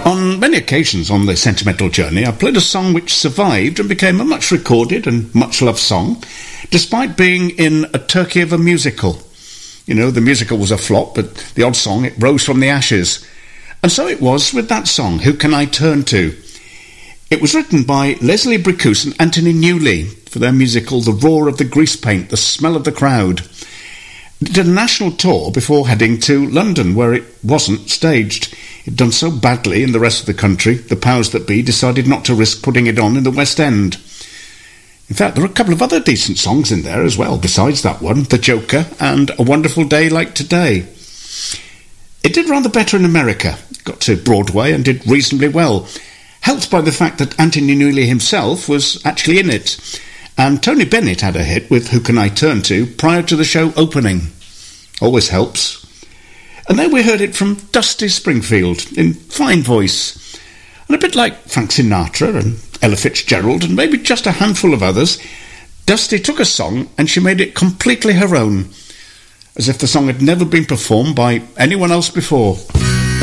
On many occasions on the Sentimental Journey, I played a song which survived and became a much recorded and much loved song, despite being in a turkey of a musical. You know, the musical was a flop, but the odd song, it rose from the ashes. And so it was with that song, Who Can I Turn To? It was written by Leslie Bricusse and Anthony Newley for their musical The Roar of the Grease Paint, The Smell of the Crowd. It did a national tour before heading to London, where it wasn't staged. It had done so badly in the rest of the country, the powers that be decided not to risk putting it on in the West End. In fact, there are a couple of other decent songs in there as well, besides that one, The Joker and A Wonderful Day Like Today. It did rather better in America, got to Broadway and did reasonably well, helped by the fact that Anthony Newley himself was actually in it. And Tony Bennett had a hit with Who Can I Turn To prior to the show opening. Always helps. And then we heard it from Dusty Springfield in fine voice. And a bit like Frank Sinatra and Ella Fitzgerald and maybe just a handful of others, Dusty took a song and she made it completely her own, as if the song had never been performed by anyone else before.